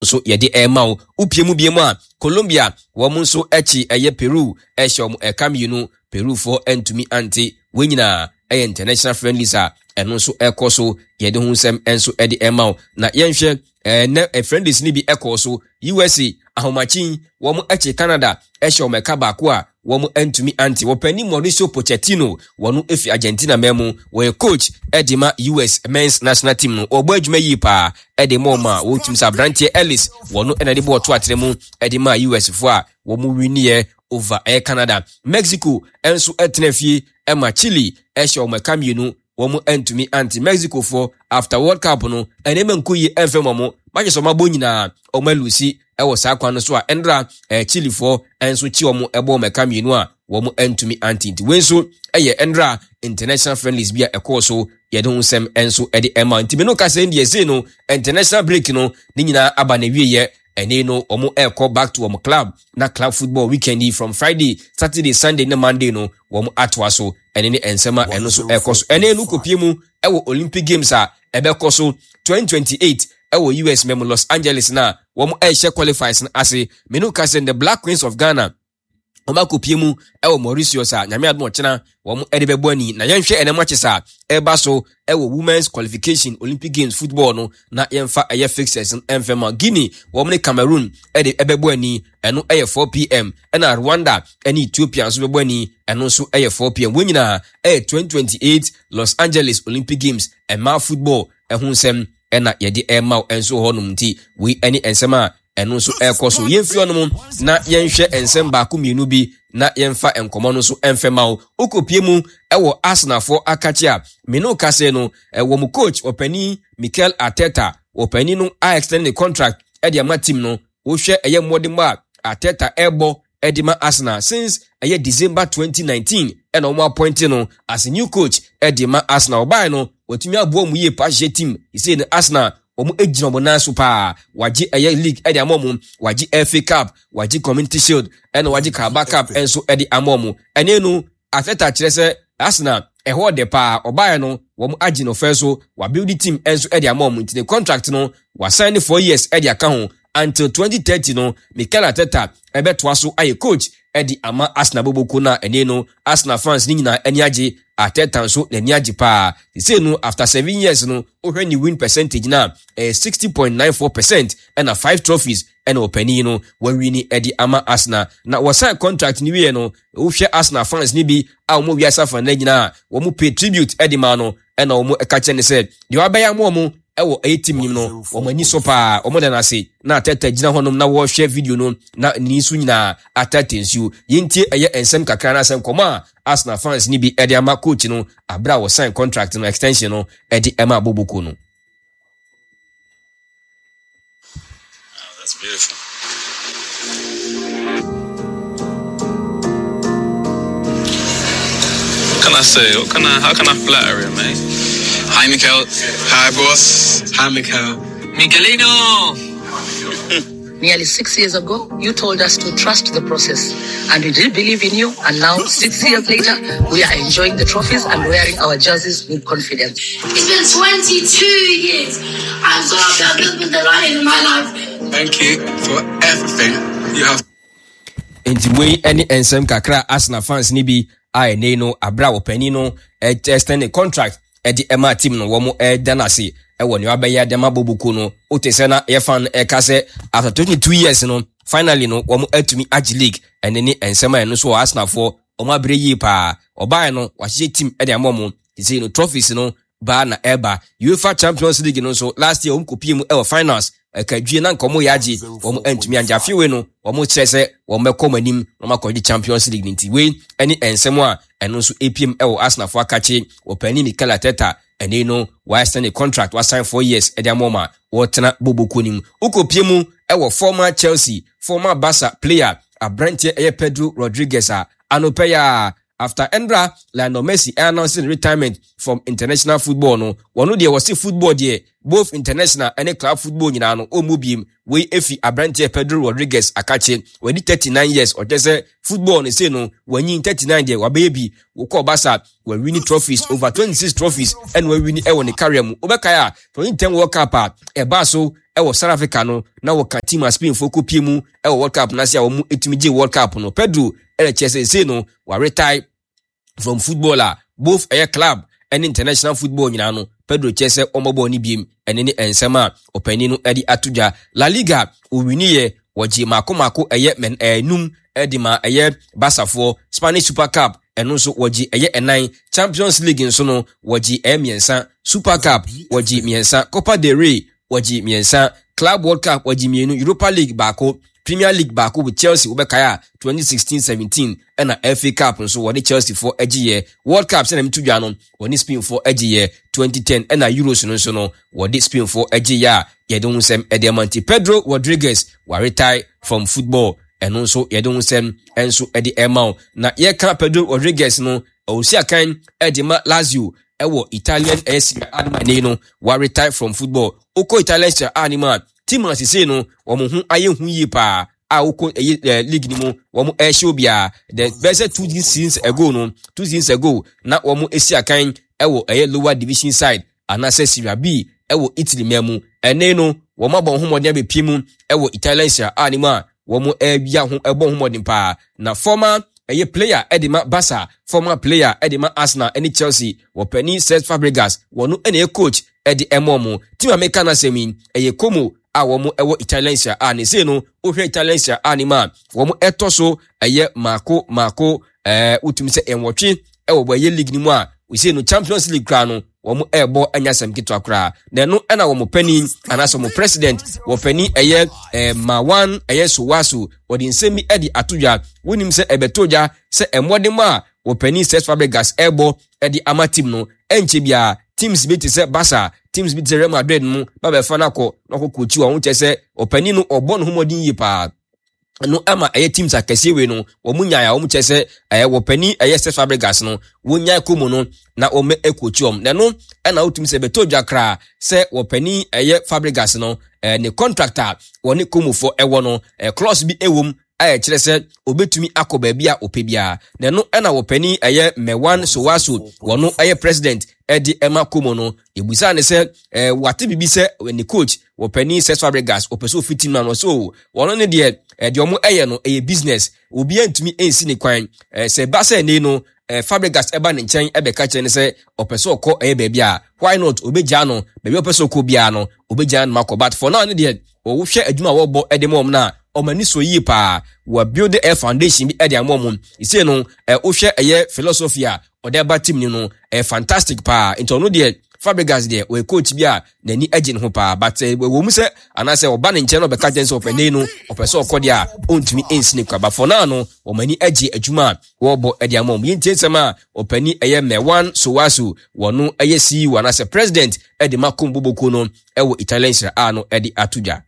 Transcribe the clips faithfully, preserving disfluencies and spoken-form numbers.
so yede ema upiemu biemu a Colombia womu so echi eye Peru eshom ekamyinu Peru for entumi anti wenyina eye international friendlies a eno so ekoso yede hunsem enso ede ema na yenhwe eh ne e friendlies ni bi ekoso U S A ahomachin womu echi Canada eshom ekabako a womu entumi anti wopani Mauricio Pochettino wonu efi Argentina memu we coach edima U S men's national team no ogbo adwuma yi pa edima ma wo team sa Brantie Ellis wonu enade bo to atremu edima U S fo a womu winiye over air Canada. Mexico enso etnefie ema Chile esho mekamienu womu entumi anti Mexico for after World Cup no eneme nkoyi enfemomo majeso mabo nyina omalusi ewo saa kwa no so a endra eh, Chile for enso chi omo ebo mekamienu a womu entumi anti nti wenso eye endra international friendlies bia ekoso yede hunsem enso ede ema nti meno kase ndie se no international break no ni nyina aba na wieye ene no omo eko back to omo club na club football weekend from Friday Saturday Sunday na Monday no womu atwa so ene ne ensema eno so ekoso ene no kopiemu ewo Olympic Games a ebekoso twenty twenty-eight ewo U S memo Los Angeles na womu e share qualifiers na ase meno kase the Black Queens of Ghana Oma kopiemu ewo Mauricio sa nyame admo chena womu edebebwani na yenhwe ene machesa eba so ewo women's qualification Olympic Games football no na yemfa eye fixers enfema Guinea womu ne Cameroon ede ebebwani eno eye four p m ena Rwanda ene Ethiopia so bebwani eno so eye four p m wenyina eye twenty twenty-eight Los Angeles Olympic Games ema football ehunsem ena yede ema enso honum nti we ene ensema eno so ekoso yemfio no na yenhwe ensem ba ko mienu bi na yemfa enkomo no so enfema o okopiemu ewo Arsenal for akachi a meno kase no ewo mu coach opani Mikel Arteta opani no a extend the contract e dia ma team no wo hwe eye modema Arteta ebo edima Arsenal since eye December twenty nineteen and omo appoint no as a new coach edima Arsenal by no otumi abo mu ye pa je team he say the Arsenal omu ejina omo na super waji eye league edi amomu waji F A Cup waji Community Shield and waji Carabao Cup enso edi amomu ene no Arteta kire se Arsenal eho de pa obaye no womu agino first wa build team enso edi amomu into the contract no wa sign four years edi aka ho until twenty thirty no Mikel Arteta ebe to aso aye coach edi ama Arsenal boboko na ene no Arsenal fans ni nyina eni age Arteta nso n'ani age pa say no after seven years no ohwe ni win percentage na eh, sixty point nine four percent and a five trophies and openi no when wini edi ama Arsenal na wa sign contract ni we no ohwe Arsenal fans ni bi a omo wi asa fan na nyina wo mu pay tribute edi ma no and omo eka che ne said de wa baya mo mo ewo eighteen nim no wo mani so pa omo da na say na Arteta gina honom na wo share video no na ni su nyina Arteta nsu yintie eye ensem kakra na sem koma Arsenal fans ni bi edi ama coach no abra wo sign contract no extension no edi ema bobuko no. Oh, that's beautiful. What can I say? What can I how can I flatter him, mate? Hi, Mikel. Hi, boss. Hi, Mikel. Miguelino! Nearly six years ago, you told us to trust the process, and we did believe in you. And now, six years later, we are enjoying the trophies and wearing our jerseys with confidence. It's been twenty-two years. I'm so happy I've just been the lion in my life. Thank you for everything you have. Enti we any ensem kakra Arsenal fans ni bi a ene no abra opani no extend the contract edi ema team no wo mo e danase e woni abeya dema bobuko no otese na ye fan e kase after twenty-two years no finally no wo mo atumi agi league ene ni ensema eno so Arsenal for o ma bre yi pa obae no wa hye team edi amomo say no trophies no ba na eba UEFA Champions League no so last year um kopiem e finals ekadwie na nkomo yaji wo mo antumi anja fiwe no wo mo kyerese wo mekọ manim no makọ Champions League nti we any ensemo a eno so A P M e wo Arsenal fo akache wo pani Mikel Arteta ene no wa sign a contract wa sign four years e dia moma wo tena boboko nim ukopiem e wo former Chelsea former Barca player Abrantie e Pedro Rodriguez a anopeya after Endra Lionel Messi announcing retirement from international football no one dey was football there both international and club football nyina no omubiem we efi Abrantie Pedro Rodriguez akache we thirty-nine years or just football no say no when thirty-nine there wa baby wo call Barca we winning trophies over twenty-six trophies and we winning e won career mu obekaya twenty ten World Cup a e ba so e wo South Africa no na wo ka team as Spain fo ko pie mu e wo World Cup na sia wo mu etimi je World Cup no Pedro e chese say no wa retire from footballer both a club and international football nyina no Pedro chese omobo ni biem ene ne ensema opani no edi atuja La Liga owiniye waji mako mako eye men enum edima eye basafo Spanish Super Cup eno so waji eye enan Champions League nso no waji emiensa Super Cup waji miensa Copa del Rey waji miensa Club World Cup waji mienu Europa League bako Premier League bako with Chelsea ubekaya twenty sixteen seventeen and a F A Cup nso woni Chelsea for egiye World Cup se na mitudwa no woni Spain for egiye twenty ten and a Euros nso no wodi Spain for egiye yedon sem Ediamanti Pedro Rodriguez wa retire from football and also yedon sem enso edi emau na ye kan Pedro Rodriguez no osi akan edima Lazio ewo Italian A C Admane no wa retire from football oko Italian anima team asise no omo hu aye hu yi pa a oko league ni mu omo e show bia the best two seasons ago no two seasons ago na omo esi akan ewo eye lower division side anase Serie B ewo Italy memu ene no womo abon homodin be piemu ewo Italian Serie A anima womo e bia ho ebon homodin pa na former eye player Edima Barca former player Edima Arsenal eni Chelsea wopani Cesc Fabregas wonu ene coach Edi Emomo team America na semi eye Como a womo ewo Italian Serie A ne se no ohwe Italian Serie A ni ma womo etoso eye mako mako eh utumi se enwotwe ewo boye league ni mu a we say no Champions League kra no womo ebo anya sam kitwa kra na no ena womo pani anaso mo president wo pani eye eh, Mawan eye Sowasu odi nsemi edi atudwa wonim se ebetoja se emodem a wo pani Cesc Fabregas ebo edi amatim no enche bia teams bi te se Barca teams bi te Real Madrid mu ba be fa na ko na ko kochi wa hu se opani no obo no homodin yi pa no ama eye teams akese we no wo munya ya wo mu chese eye wo pani eye Cesc Fabregas no wonya komo no na o me ekochi om na no e na otum se betodwa kra se wo pani eye Fabregas no eh, ne contractor woni komo fo ewo no eh, clause bi ewom aye kire se obetumi akoba bia opebia na no e na wo pani eye Mawan Sowasu wono eye president Edi Emma Como no ebusa ne se eh, wate bibi se ni coach wo pani Cesc Fabregas opeso fifteen man so wono ne de eh, de omo eye no eye business obi antumi ensi ne kwan eh, se ba se ne no eh, Fabregas eba ne nchen ebe ka kire ne se opeso okọ eye bebia why not obeja no bebi opeso okọ bia no obeja no makoba but for now ne de o wo hwe adwuma wo bo edemom na omani so yi pa wa build a foundation bi ede amom ise no eh, wo hwe eye philosophy a odeba team ni no eh, fantastic pa into no de Fabregas de we coach bia nani agin ho pa but eh, wo mu se anase oba ne nche no be ka jense opene no opeso okode a ontumi ensini kwa but for now no omani agi adwuma wo bo ede amom yintie sema opani eye Mawan Sowasu wono eye C E O anase president ede makom boboko no ewo Italian Serie A no ede atuja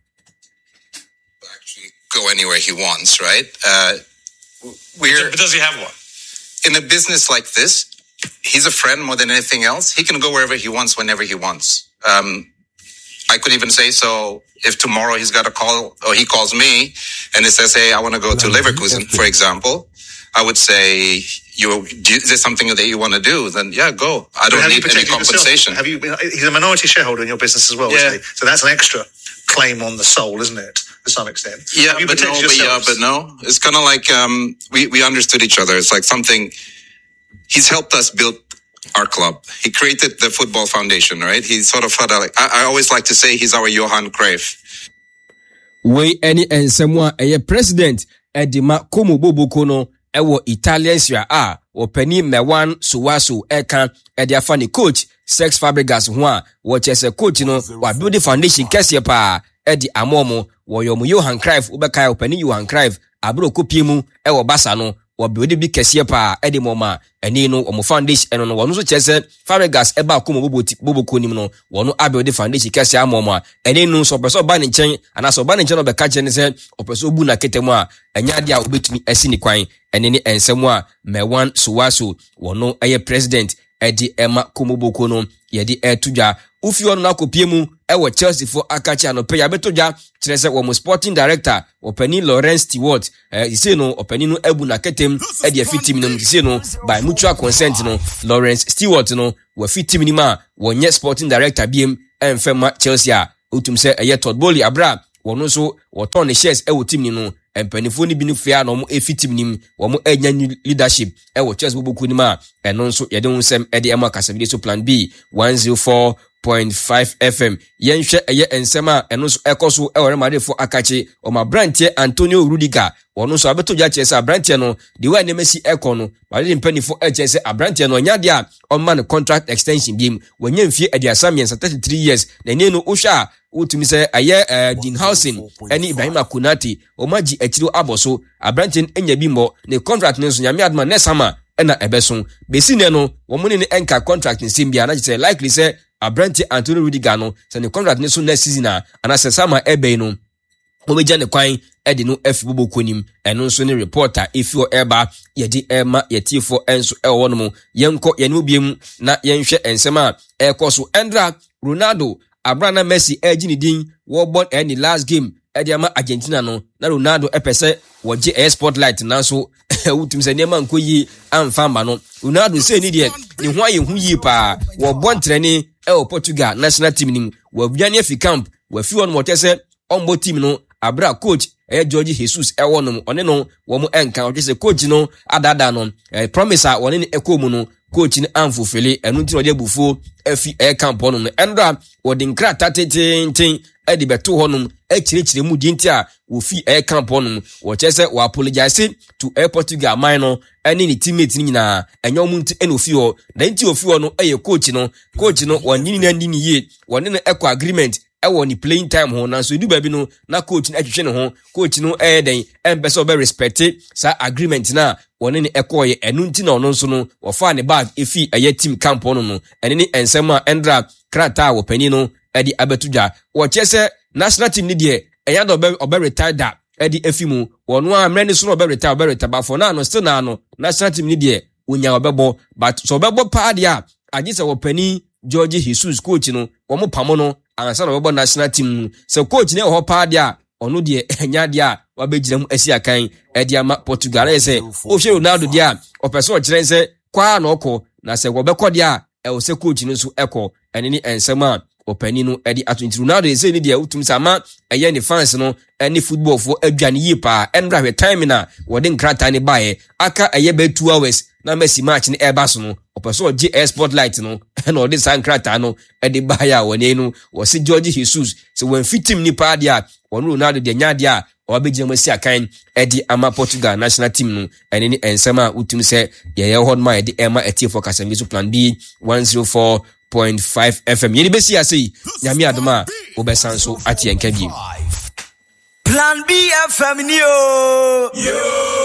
go anywhere he wants, right? Uh, we're But does he have one? in a business like this. He's a friend more than anything else. He can go wherever he wants, whenever he wants. Um, I could even say so if tomorrow he's got a call or he calls me and it says, "Hey, I want to go to Leverkusen," for example. I would say, "You is there something that you want to do?" Then yeah, go. I don't need any compensation. Have you? He's a minority shareholder in your business as well, Yeah. isn't he? So that's an extra claim on the soul, isn't it? To some extent. Yeah, Have you but no, protected but yeah, yourselves? but no. It's kind of like um, we we understood each other. It's like something. He's helped us build our club. He created the football foundation, right? He sort of had a, like I, I always like to say he's our Johan Cruyff. we any ensemwa eye president Edima Como boboko no ewo Italian Serie A opani Mawan Sowasu eka ede afani coach Cesc Fabregas ho a wo chese coach no wa build foundation kese pa edi amomo wo yomu Johan Cruyff ubeka opani Johan Cruyff abro kopiemu ewo Barca no wo build bi kese pa edi moma eni no omo foundation eno no wono so chese Fabregas eba Como boboti boboko nim no wono abuild foundation kese amomo eni no so person ba ne nchen ana so ba ne nchen no be ka chene se opeso bu na ketemu a enya dia obetumi asini kwan eni ni ensemu a Mawan Sowasu wono eye president Edi Emma Como boko no yedi etudwa ufi ono na kopie mu e wo Chelsea for akachi anope ya beto ja kire se wo mo sporting director opani Lawrence Stewart eh ise no opani no ebu na ketem e de fit team no ise no by mutual consent no Lawrence Stewart no wo fit team ni ma wo nye sporting director biem enfema Chelsea a utum se eye Todd Bowley abra wono so wo ton ne shares e wo team ni no empanifo ni bi ni fia no mo e fit team nim wo mo enya leadership e wo Chelsea boboku ni ma eno nso ye de unsem e de ema kasabide so plan B one oh four point five F M yenhwe eye ensema eno so ekoso e wore made for akachi o ma brantie Antonio Rudiger wono so abeto ja chese brantie no de wa nemesi eko no wale mpanifo e chese brantie no nya de a o man contract extension biem wanya mfie ade asamian thirty-three years na ne no ohwa utumi se aye Dean Housen eni Ibrahima Konate o maji akiro aboso abrantie enya bi mo ne contract ne so nyame adma nesama ena ebeso besi ne no wo mo ne enka contract nsimbia na je likely say Abranti Antonio Rudiger no se ne contract ne so next season a ana se sama ebe no o meja ne kwan e de no F bobo konim eno so ne reporter if your eba ye di ema ye tifo enso e wo no mo yenko ye no biem na yenhwe ensema e koso Endra Ronaldo Abrana Messi ejini din wo born any last game e de ama Argentina no na Ronaldo epese wo je e spotlight na so utum se ne man koyi amfa ma no Ronaldo se ni de ni ho aye hu yi pa wo born training e o Portugal national team nim wo biane fi camp wo fi won mo tese ombo team no abra coach e Jorge Jesus e wonum one no wo mo enka o tese coach no adada no e promise a woni ne ekomu no coach ni amfofele enu nti no de bufuo afi e camp no no endra wo de nkra tatetintin e de beto honum e kirikire mu di nti a wo fi e camp no wo tese wo apologize to e Portugal man no eni ni teammate ni nyina enyo mu nti eni ofi ho na nti ofi ho no eye coach no coach no wonyi ni ndi ni ye woni no eco agreement e woni playing time ho na so du ba bi no na coach ni atwehwe ne ho coach no e den empese obe respect sa agreement na woni ni eco ye enu nti na ono nso no wo fa ne bag efi eye team camp no no eni ni ensema Endra krata wo pani no edi abetuja wo chese national team ni de eya do obe retire da edi efimu wono a mre ni so no obe retire obe retire ba for na no still na no national team ni de unya obebo but so obebo pa dia agise wo pani Jorge Jesus coach no wo mo pamo no ansa na obebo national team so coach ne ho pa dia ono de enya dia wa begire mu asi akan edi ama Portugal ese o hwe Ronaldo dia o person o kire se kwa na oko na se wo be ko dia e o se coach no so eko ene ni ensema opani no edi atwinti Ronaldo ese ni dia utum sama eye ni fans no eni football fo adwane yi pa endra we time na wo de nkrata ni bae aka eye be two hours na Messi match ni eba so no opeso G Spotlight no na o de sankrata no edi bae a woni no wo se Jorge Jesus so when fit team ni pa dia won Ronaldo de nya dia o abegye masi akan edi ama Portugal national team no eni ni ensema utum se ye ye hod ma edi ema etie for Casemiro so plan B one oh four point five F M yeni besi ase nyame adoma obesan so ati enka bi Plan B F M ni o yo.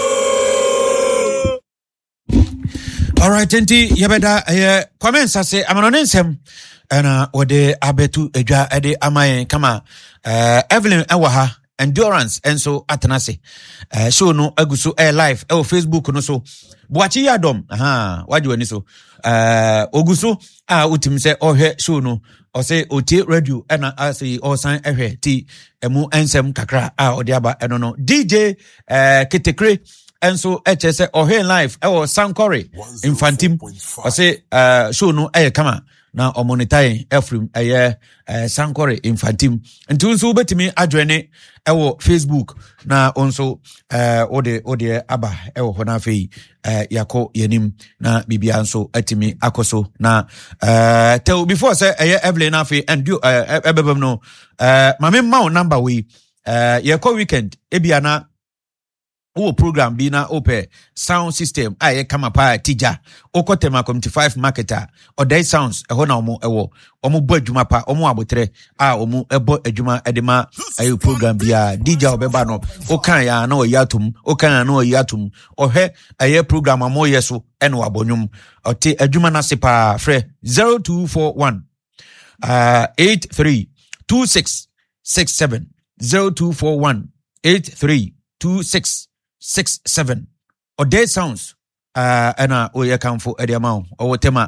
All right, enti yebeda eh Kwame Nsase amanone nsem na wode abetu edwa ede amayen kama eh Evelyn ewaha endurance enso atenase eh show no aguso eh live eh Facebook no so Boachi Yadom aha waje wani so eh oguso a utimse ohwe show no o say oti radio na asay o san ehwe ti emu ensem kakra a odi aba eno no D J eh Ketekre enso hse ohwe live e o Sankore Infantim o say eh show no eh kama na omonitai Efrim eye eh, Sankore Infantim nti nso betimi adwene ewo Facebook na onso eh ode ode aba ewo hona fei eh yako yenim na bibia nso atimi akoso na eh tell before say eye Evelyn na fei and do eh ebebem no eh mame ma number we eh yako weekend ebia na o program bi na ope sound system aye kama pa tija okotema community five marketer odai sounds eho na omo ewo omo bo adwuma pa omo abotre a omo ebo adwuma edema aye program bia D J obeba no okan ya na oyatum okan ya na oyatum ohwe aye program amo yeso eno abonyum ote adwuma na sepa frɛ zero two four one uh eight three two six six seven zero two four one eight three two six six seven or day sounds uh ana oya kamfo ediamao or whatever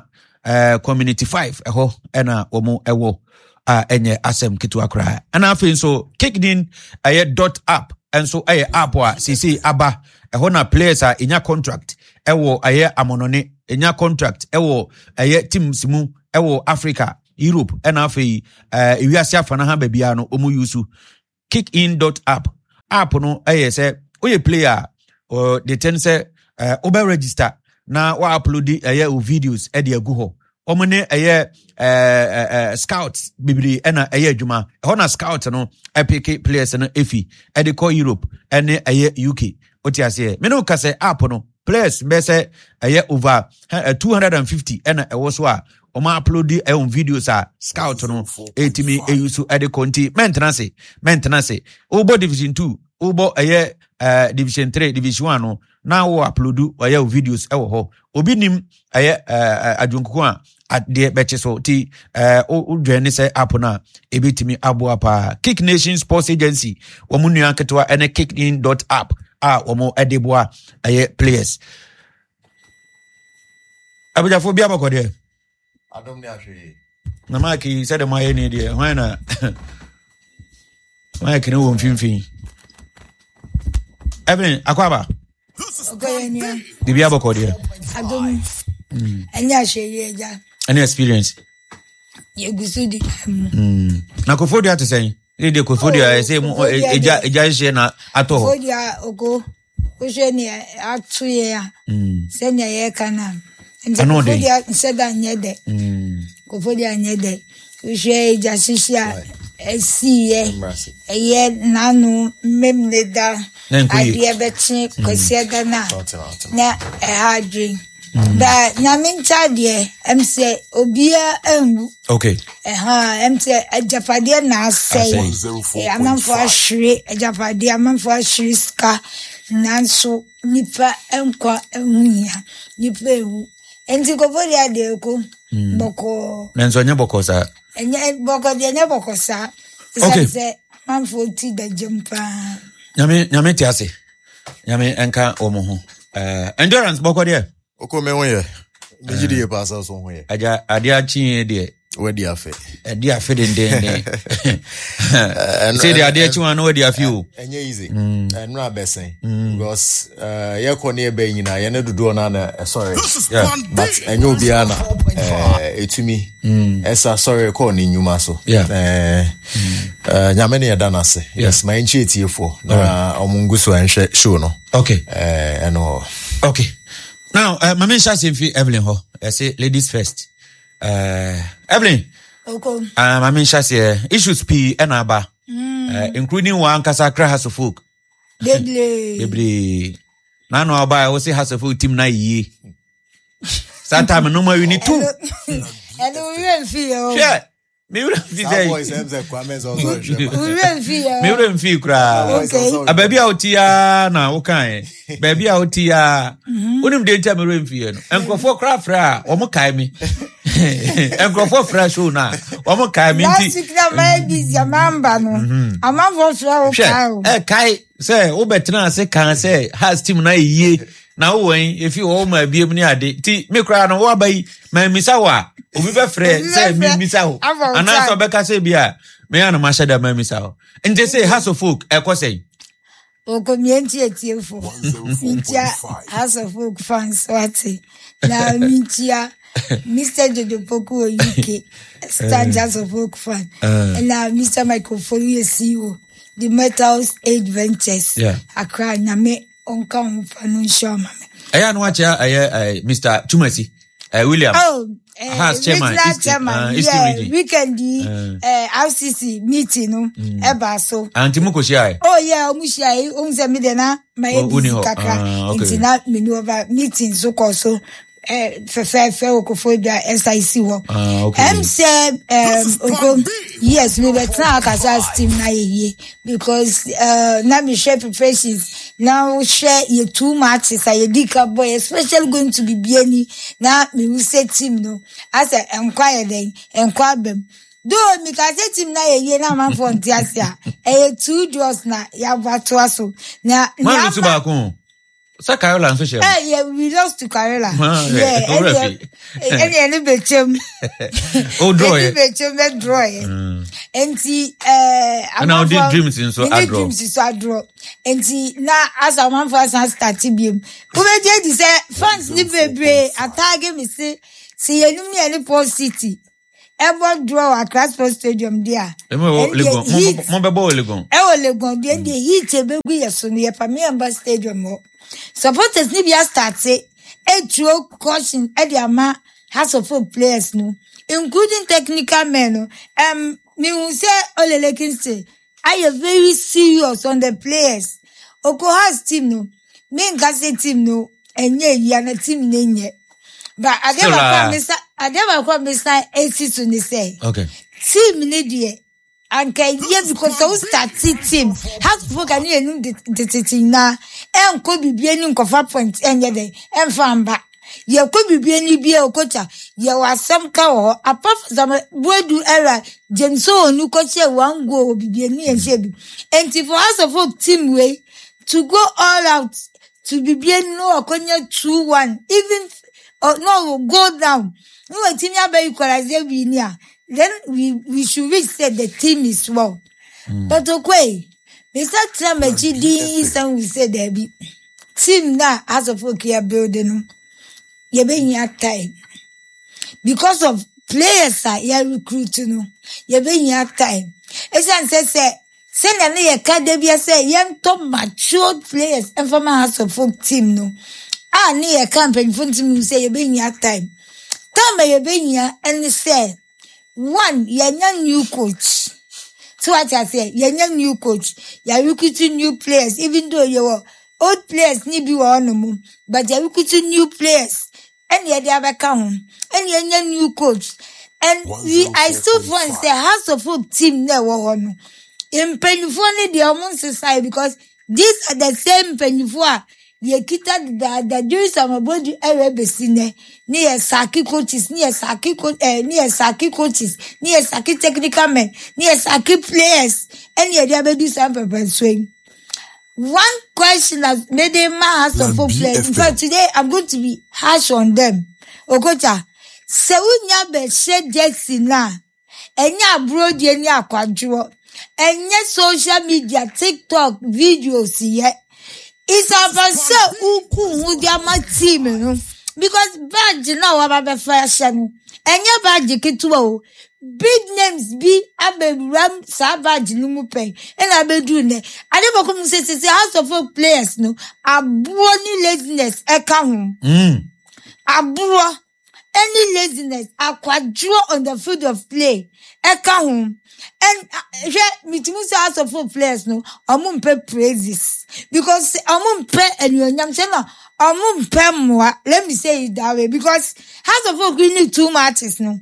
uh, community five eho ena omo ewo a enye asem kitu akra ana afi so kickdin aye dot app enso aye app a cc aba eho na players a enya contract ewo aye amonone enya contract ewo aye teams mu ewo Africa Europe ena afi uh, ewiase afana ha babia no omu yusu kickin dot app app no aye se oye player or the ten say uh, over register na wa upload aye uh, videos e de agu ho omune aye uh, uh, scouts bibiri ena aye adwuma ho na scout no epic players no efi e de call Europe ene aye U K otiase me no ka say app no players be say aye over uh, two hundred fifty ena e wo so a oma upload e on videos a scout no etimi eyusu e de conti maintenance maintenance obo division two obo aye uh, division three division one no na wo upload aye videos e wo ho obi nim aye uh, adwonkuko a ade beche so ti eh o dwene se app na ebetimi abo apa Kick Nation Sports Agency wo munu anketwa ene kickin dot app a wo mo edeboa aye players abujafo bia bakode adom ne ahwe na maki said my any dey why na maki no won finfin Evelyn akwaba ogoyenia bia bakode adom enya hwe ja any experience ye gusudi mm na kofodia to say e de kofodia e say mu eja eja hye na ato ho kofodia ogo o hwe ni atu ye ya mm se nya ye kana nje kofodia nseda nyede mm kofodia nyede o hwe eja sisia esi ye ye nanu memneda adie betin kwesiada na na e hadri da nyaminta de em say obia emu okay eh ha em say ajafade na say e amanfo ahwe ajafade amanfo ahwe ska nanso nipa enkwa ehunya nipa ehu enti ko bodi ade ko boko nanso nya boko sa enya boko de nya boko sa okay say manfo ti da jumpa nyame nyame ti ase nyame enka omo ho eh endurance boko de oko me won ye bejidi ye pasa so won ye aja ade achi de wedi afe ade afe den den say the ade achi wan no wedi afe o enye easy and no abesen because uh ye ko ne be nyina ye ne dodo na na sorry but enye obi ana eh etumi esa sorry ko ni nyuma so eh nyame ne yada na se yes my nchi etiefo na omunguso enhwe show no okay eh eno okay. Now, uh, Mama Shasi fi Evelyn ho. I say ladies first. Uh, Evelyn. Okay. Uh, Mama Shasi uh, issues P and Aba, mm. uh, including one Kasakra has of folk. Deadly. Deadly. Now, no, Aba, I will say has of folk team na ye. Sometime no more you need two. And we will feel. Yeah. Me would fi say. Boys them say Kwame's also. We will feel. Me would fi kra. Okay. A baby out here na okay. Baby out here. Unim de ntia me remfie no. Enkofo kra fra, omo kai me. Enkofo fra show na. Omo kai me nti. Last week na my busy amamba no. Amamba fra o kai. Eh kai say wo betra say kan say has team na yie. Na wo wen if you all my biem ni ade. Ti me kra no wo abai ma misa wa. Obi be frɛ say me misa wo. Ana so be ka say bia. Me ana ma shada ma misa wo. Nje say has of folk e ko say Oko mienti etiefo. Mintia House of Folk fans wati. Na mintia Mister Jojo Poku U K stand House of Folk fan. And now Mister Michael Foley C E O the Metals Age Ventures. Yeah. Accra nyame onka mfanu show mame. Aya no wacha aya Mister Chumasi. Uh, William. Oh, uh, has chairman, East, chairman. Uh, yeah, region. Weekend uh, uh, R C C meeting no mm. eba so. Anti muko share. Oh yeah, omu share. Omu se me de na my oh, kakra. Uh, okay. Inti na me no over meeting so ko so eh fe fe fe okofodua S I C wo. Ah okay. Em say um oko yes we be try akasa team na ye because uh na me share preparations now share ye two matches I dika boy especially going to be bieni na me we say team no as a enquire then enquire bem do me ka say team na ye na man for ntiasia eh two draws na ya bato aso na man tu ba ko Sa Carola and social. Eh, yeah, we lost to Carola. Ah, yeah, yeah. and and any betchem. Oh, draw it. Betchem that draw it. And see, uh, and now did dreams in so I draw. Dreams is so I draw. And see, now as a man for us and start to be. Who just say fans live a attack me say, see, you know me any Paul City. Ever draw a Crossport Stadium there. Mobile Legon. Ever Legon, then the heat a baby yes on the Pamela Stadium. Supporters need to start say, a true caution at the ama has of four players no, including technical men. Um, me will say all the lekin say, I am very serious on the players. Oko has team no, me and team no, and ye yana team nenye. But I never come Mister I never come Mister eighty to say. Okay. Team need and can yes because so start team. How to folk can you the team now? And could be being cover point and yet and farm back. You could be any beer or coach. You are some cow apart from some word do error. Jenso no coach one go be any and shabby. And if for us of folk team way to go all out to be being no conya two one even. Oh no, go down. No, team ya be equalize we near. Then we we should reach say the team is well. Mm. But okay, Mister Tramachi this and we say there be team now as of okay building. You be in time because of players are you recruiting. No, you be in time. Esan say say send any academy say young top matured players and from house of folk team no. Ah, near campaign for me say you been your time. Time you been here and say one, you're young new coach. So what I say, you're young new coach. You're recruiting new players, even though your old players need be one, but you're recruiting new players. And you're the other count. And you're young new coach. And we, I still find the House of Folk team there one. In Pennyphone, the Amon Society, because these are the same Pennyphone. Ye kita the the doing some about the Arabesine, near Saki coaches, near Saki coach, eh, near Saki coaches, near Saki technical men, near Saki players, and ye never do some purpose swing. One question that made a man has to play. In fact, today I'm going to be harsh on them. Okocha, se unya be shed Jesse na, enya broad enya kwadro, enya social media, TikTok videos ye. It's about so uku with your team, you know. Because badge now about the fashion. And your badge kitwo. Big names be abe ram savage lumupe. And I be doing it. I never come say say house of folk players no. Abro laziness eka Mm. Abro any laziness a quadro on the field of play. Eka home. And uh, me to say house of folk players no. Amun pay praises because amun pay and you nyam say no. Amun pay more. Let me say it that way because house of folk we need two matches no.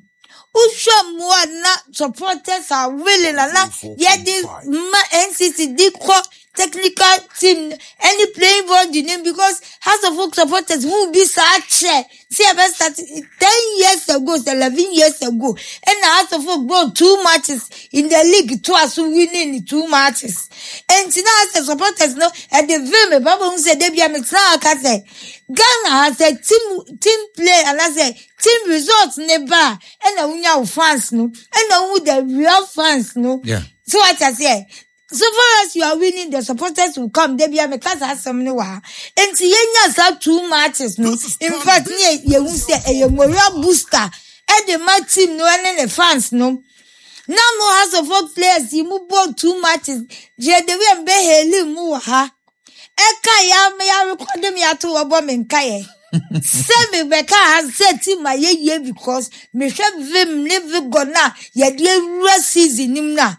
Usha more na supporters are willing and na yet the N C C did call technical team any playing ball the name because House of Folk supporters who be such see about start ten years ago, eleven years ago, and House of Folk brought two matches in the league twice winning two matches. And now as the supporters know at the film Baba who said Debbie Amexna say Ghana has a team team play and I say team results never and a unya fans no and a the real fans no. Yeah. So what I say. So far as you are winning, the supporters will come. They be a because has some new one. And Tiena have two matches, no. In fact, you will say a moral booster. And the match team, no, and the fans, no. Now more has of all players, you move both two matches. Je de we be heli mu ha. Eka ya me ya record me ato obo me nkaye. Semi Becca has said to my ye because me have vim live gonna ye de rest season him na.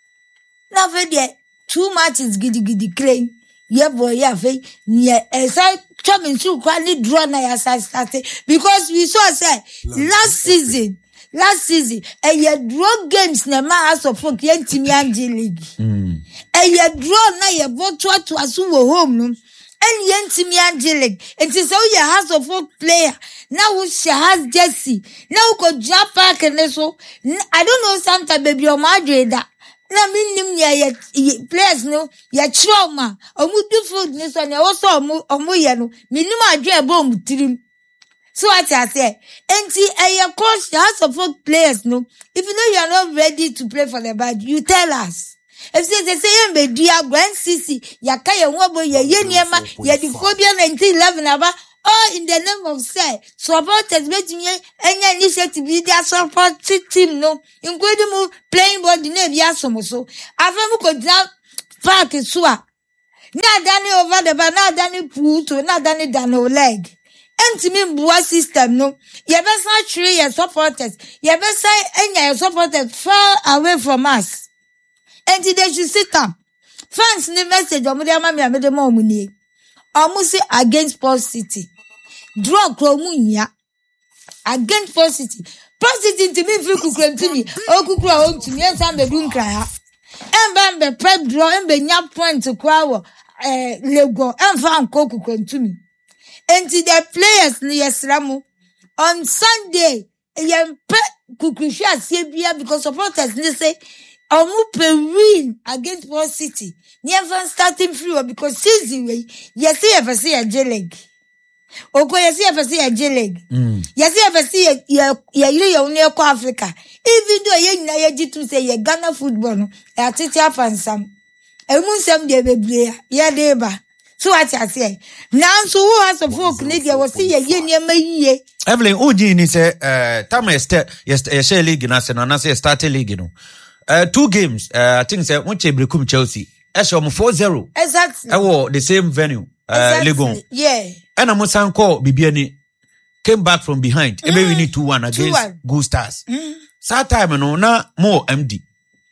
Now for the two matches giddy giddy claim. Yeah boy, yeah fe near as I coming through quite draw na as I started because we saw say last season, last season, and you draw games na ma house of folk yen team league. Mm. And you draw na you vote to asu home no. And yen team league. And so you house of folk player. Now she has Jesse. Now we could jump back and so I don't know sometimes baby or Madrid that. na minim ya players no ya trauma omu do food ni so na wo so omu omu ye no minim adwe ebo omu tirim. So what I say, enti a coach has support players no. If you know you are not ready to play for the bad, you tell us. If they say be dia grand sisi ya kaya wobo ya ye niema ya di phobia nineteen eleven aba all in the name of say supporters betimi enya initiative be their support team no, including mu playing body na bia somo so afemu ko dra park so a na dani over the bar na dani puto na dani dano leg. Entimi mbuwa system no. Yebesa three your supporters. Yebesa enya your supporters far away from us. Enti they should sit up. Fans ni message omu de ama mi amede ma omu ni. Omu si against Paul City. Draw kro mu nya. Against Paul City. Paul City ntimi fi kukura ntimi. O kukura o ntimi ensa mbe du nkra ha. Embe mbe prep draw embe nya point kwa wo eh Lego emfa anko kukura ntimi. And the players ni yesramu on Sunday yempe kukusha sebia because supporters ni say omu pe win against Paul City. Ni even starting free because season way yesi ever see a J-League. Oko yesi ever see a J-League. Yesi ever see a ya ya ile ya uni kwa Africa. Even though ye na ye jitu say ye Ghana football no ya titi afansam. Emu nsem de bebre ya deba. So what I say. Now so who has a folk Lydia was see a year ye. Evelyn Uji ni say uh time este yes league na se na say start league no. Uh two games uh I think say Unche Brekum Chelsea. Esho four zero. Exactly. Ewo the same venue uh exactly. Legon. Yeah. And a Musan call Bibiani came back from behind. Mm. Ebe we need two one against Good Stars. Mm. Sa time no na more M D.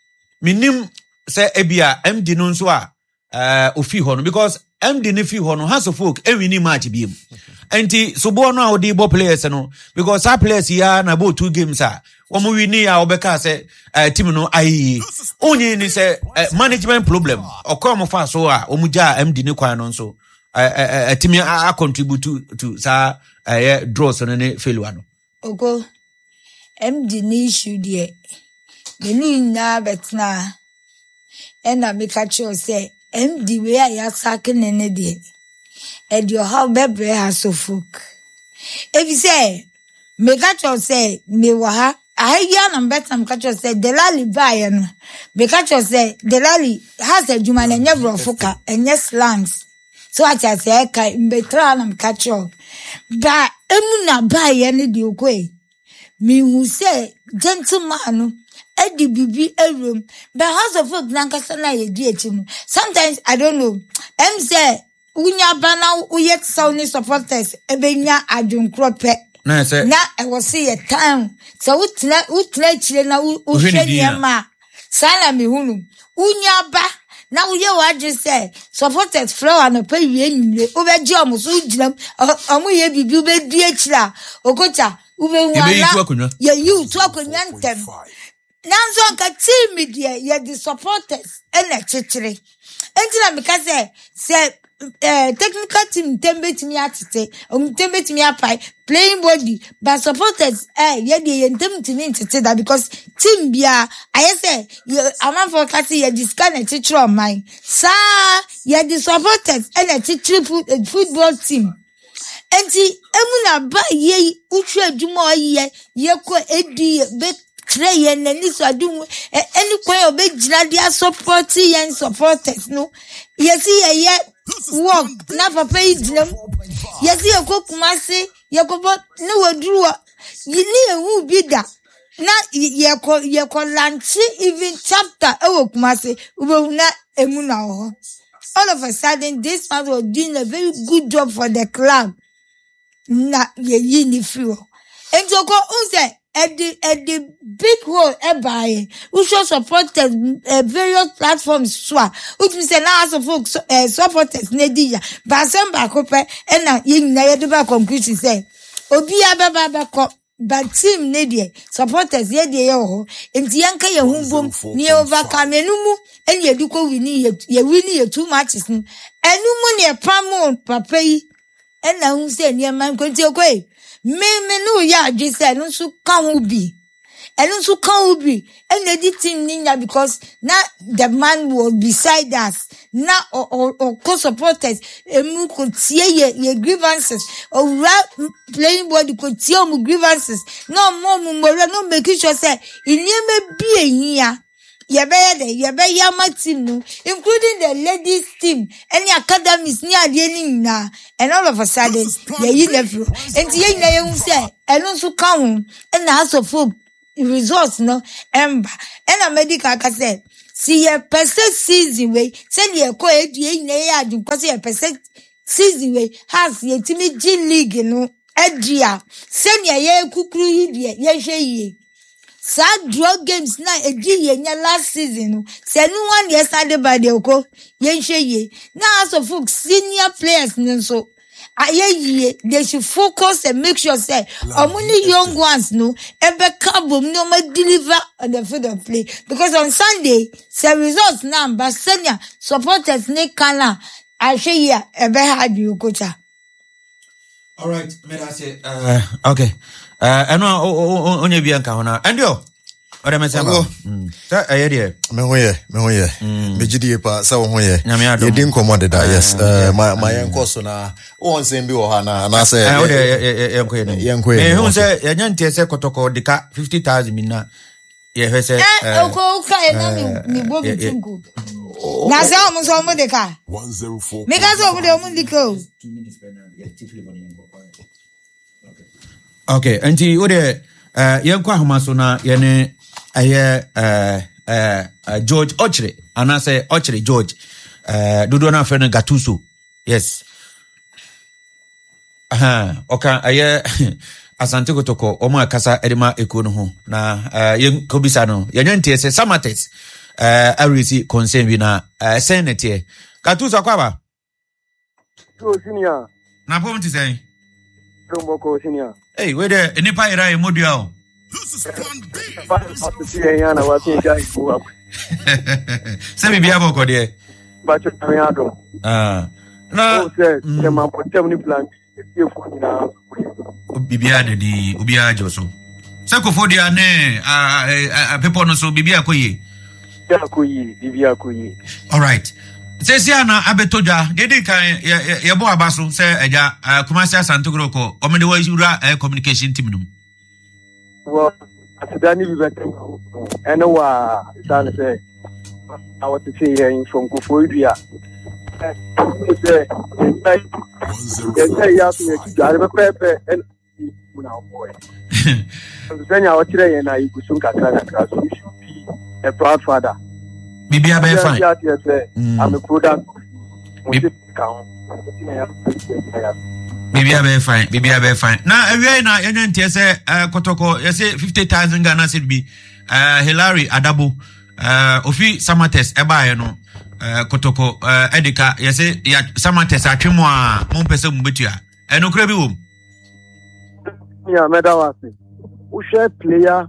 Minim say ebia M D no so a uh ofi ho no because M D ne fi ho no has of folk every ni match bi em. Enti so bo no a odi bo players no because our players here na bo two games a wo mo wini a obeka say uh, team no ai onye ni say uh, management problem okọ mo fa so a omuja M D ne kwan no so uh, uh, uh, team a, a contribute to to sa uh, draws no ne failure no. Oko M D ni issue there. The ni na betna and I make a sure say M D we are sacking in a day. And your how bebre has so folk. If you say, me catch you say, me waha, I hear and bet some catch you say, Delali buy me catch you say, Delali has a Juman and never fuka and yes lands. So I just say, I be trying and catch you. But emuna buy any do way. Me who say, gentleman. Edi bibi a room, but house of folk nankasana ye dietimu. Sometimes I don't know. Em say unya bana uyet sauni supporters ebenya adun krope. Na say na I was see a time. So utna utna chile na uhwe niema. Sana mi hunu. Unya ba na uye waje say supporters flower no pay wie nyimle. Obeji omo so ujinam omo ye bibi obedi achira. Okocha ube nwana. Ye you to akonya ntem. Nanzo anka team media ye the supporters ene chichire. Enti na meka say say eh technical team tembe timi atete, um tembe timi apai playing body but supporters eh ye dey ntem timi tete that because team bia I say you am for kasi ye discan e chichire on mine. Sa ye the supporters ene chichire football team. Enti emuna ba ye utwe adwuma ye ye ko edi be Trey and Niso are doing any way of big Jinadia supporting and supporters. No, yes, ye yet walk, never paid them. Yes, you cook Massey, Yakobo, no, drew. You need who be that. Not ye call ye call Lanchi, even chapter, oh, Massey, will not emuna. All of a sudden, this man was doing a very good job for the club. Not ye yini fuel. And so go, who say? At the at the big hole ever, we should support uh, various platforms. So, which means now as of folks uh, supporters nedia, but some back up and now in na conclusion say, Obia baba bako, but team nedia supporters ye de yo, and the yanka ye humbum near overcome enumu, and ye duko we need ye winning ye two matches, and no money a pamon papai, and now who say near man could take away. Me me no ya just say no so can be. And also can be and editing Nina because now the man was beside us. Now or or, or co-supporters and could see your, your grievances or playing body could see your grievances. No more more no making sure say in may be here. Yabede, yabe yama team no, including the ladies team, any academies near the ending now, and all of a sudden, yeah, you never, and the young lady say, and also come, and the house of folk results no, and and a medical said, see a percent season way, send ye a quiet ye nay, because a percent season way has ye timid G League, no, Adria, send ye kukru ye, ye. Sad drug games na edi ye last season. Say no one yesterday by the oko. Ye ye. Now as of folks senior players so aye they should focus and make sure say only young ones no ebe kabum no ma deliver on the field of play because on Sunday say results now but senior supporters ne kana aye ye ebe hard you coach. All right, may I say uh okay. Uh, I know only be anka and yo. What am I saying? Sir, I hear me hoye, me hoye. Me gidi pa sa hoye. You didn't command that, yes. Uh, my my uncle so na o say bi wo ha na na say eh o de yanko ye yanko ye. Me hu say yanyantie say kotoko dika fifty thousand mina. Ye he say eh o ko ka e na mi mi bo bitungu. Na say o mo so mo dika one oh four. Me ka so mo de o mo dika. Okay, anti ode eh yankwa homaso na ye ne aye eh eh George Ochre anase Ochre George eh dodo na fe no Gattuso. Yes. Aha, oka aye Asante Kotoko omo akasa edema eko no ho na eh yen kobisa no yenyantie se Samatex eh arisi concern bi na eh senate Gattuso akwaba. So senior. Na pom ti say. Romoko senior. Hey, where the enipa era emodia o. Say me bia boko de. But you ado. Ah. Na say the man for tell me plan. Bibia de di ubia joso. Say ko fodia ne ah people no so bibia koyi. Bibia koyi, bibia koyi. All right. Say see na abetoja dedi kan ye bo abaso say eja Kumasi Asante Kotoko o me de wa yura communication team no. Well, Sudani we better and wa san say I want to say here in from Koforidua. Say say ya to you jare pepe and now boy. So then I want to na igusun kakra kakra so you should be a proud father. Bibia be fine. I'm a product. Bibia be fine. Bibia be fine. Now, every na yenyantie say Kotoko, you say fifty thousand Ghana cedi be uh Hilary Adabo uh ofi Samatex eba ye no uh Kotoko uh Edika, you say ya Samatex atwemo a mo pese mo betua. Eno kura bi wom. Yeah, medawase. We share player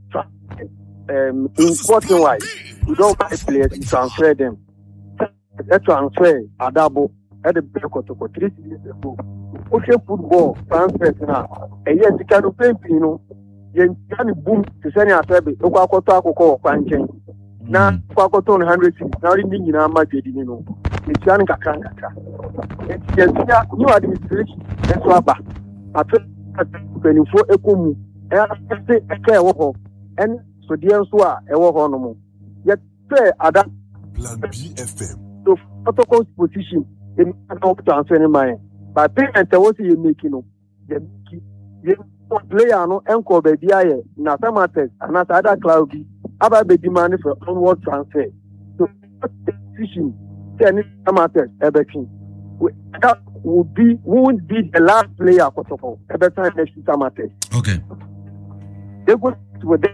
um important wise. We don't buy players, we transfer them. Let's transfer Adabo at the Kotoko three years ago. Okay, football transfer now. A year to can pay Pino. You can boom to send a baby. Okakoto Akoko Panchen. Now, Kwakoto one hundred now in Nina Majidino. It's Yanika Kranka. It's yes, new administration. That's Waba. I took twenty-four Ekumu. And I say a care of and so dear Swa, a war honomo. Yet, say, Adam Plan B F M. So, protocol position in an transfer in mind. But payment, what you making? You player no encore baby. I na Samatex and not other cloud. About the demand for onward transfer. So, position, ten Samatex, everything. That would be, won't be the last player, protocol, every time next to Samatex. Okay. They go to them.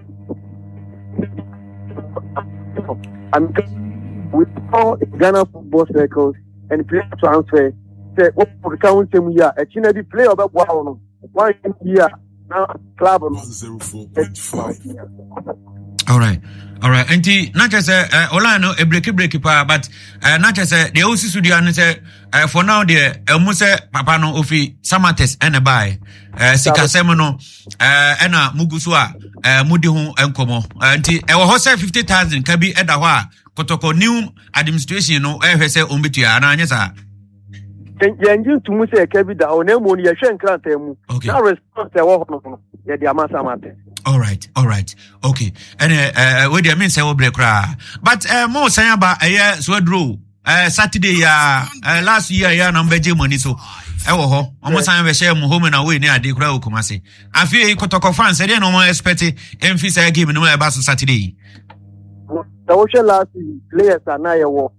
And with all Ghana football circles and player transfer, say what for count same year, a China the player about one one year now club one oh four point five. All right. All right. Enti na che say uh, ola no e break break pa but uh, na che say the osi studio no say uh, for now there e mu say papa no ofi Samates ene bai uh, sikasem no uh, ena mugusu a uh, mudi ho enkomo uh, enti e wo ho say fifty thousand ka bi eda ho a kotoko new administration no e hwe say ombetua na anya sa yenjin tumu say ka bi da o na mu no ye hwe nkranta mu na response e wo ho no ye di amasa mate. All right, all right, okay. And uh, what do you mean say we break cra? But uh, more say about a year so draw. Uh, Saturday ya uh, last year ya number J money so. Eh wo ho, almost time we share mo home na we near dey cra o Kumasi. Afi e kotoko fans say no more expect emfi say game no more back Saturday. The ocean last players are now your war.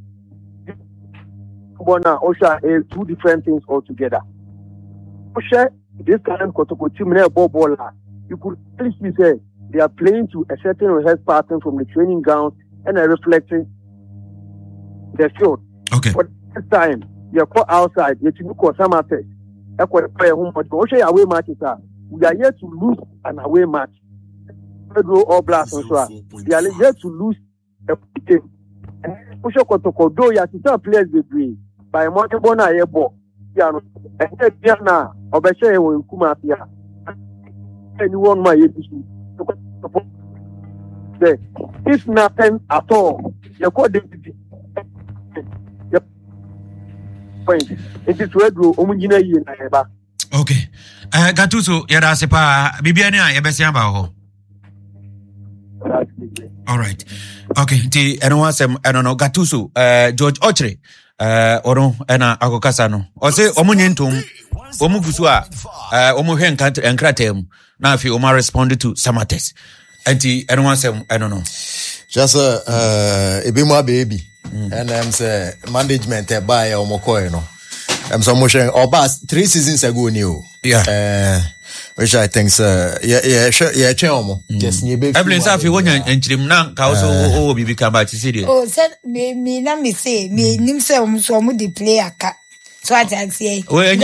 Bona Osha is two different things altogether. Osha this time kotoko team na ball ball. You could actually say they are playing to a certain rehearsal pattern from the training ground and are reflecting the field. Okay. But this time, you're caught outside, you to call some attacks. That's what play home. But also away matches are. We are yet to lose an away match. Pedro or Blast and so they are yet to lose a game. And Osha Kotoko, you have to tell players degree by Montebona Airbo. And then Diana, Obeshe, will come up here. Anyone my issue. If nothing at all, you call the point. It is red room, Omugina in Eba. Okay. Uh, Gatuso, Yada Sepa, Bibiana, Ebesiamba. All right. Okay. The anyone, I don't know, Gatuso, uh, George Ochre, uh, Oro, Ena Agokasano. Or say, Omunyentum, Omugusua, uh, Omuhen and Kratem. Now, if you Omar responded to Samates, and the anyone say, I don't know. Just uh, uh, a bit more baby, mm. and I'm say management uh, by Omoko, you know. I'm so much about three seasons ago, new. Yeah. Uh, which I think, uh, yeah, yeah, sure, yeah, Chomo. Just near baby. Every time you want and Jim Nan, Kauso, oh, be become back to city. Oh, said me, me, let me say, me, Nimse, so much the player. So I say, when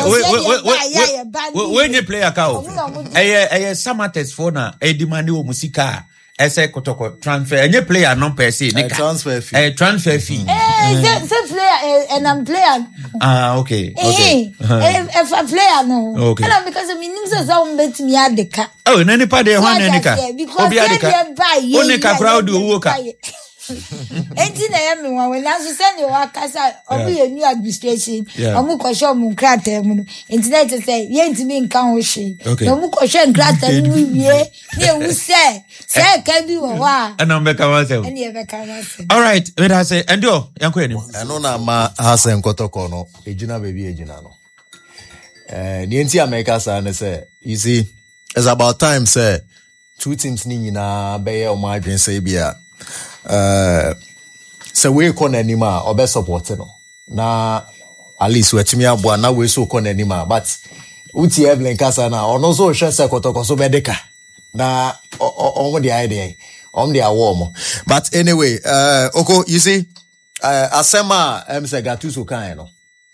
you play a cow, a Samates phone, a demanding musica, as a kotoko transfer, and you play a non per se, a transfer fee, a transfer fee. Eh, player, and I'm player. Ah, okay. Okay. If a player, no. Okay. Because I mean, Nimsa sound bet me at the car. Oh, in any part, they want any car. Because they buy you. Only car crowd do work. Eighteen a m when I send you a casa of a new administration, a Mukosho Mukrate, internet say, Yen to me in Kawashi. No Mukosho Krata, we say, say, can do a while. And I'm back myself. All right, let us say, and do, young queen. I know Nama has and Kotokono, a Gina baby, a Ginano. And the Intia makers and say, you see, it's about time, sir. Two teams Nina, Bayer, Margin, Sabia. Uh, so we call anima or best support no na at least we timi abua na we so call anima but uti Evelyn kasa na ono so hwe se kotoko so bedeka na on the idea on the award but anyway uh oko you see uh, asema em se Gatuso kan no